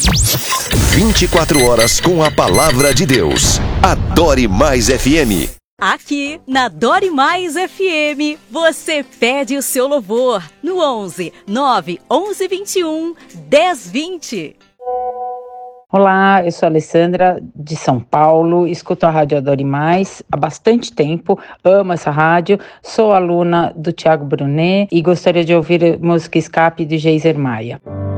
24 horas com a palavra de Deus. Adore Mais FM. Aqui na Adore Mais FM, você pede o seu louvor no 11 9 11 21 10 20. Olá, eu sou a Alessandra de São Paulo, escuto a Rádio Adore Mais há bastante tempo, amo essa rádio, sou aluna do Tiago Brunet e gostaria de ouvir música Escape de Geiser Maia.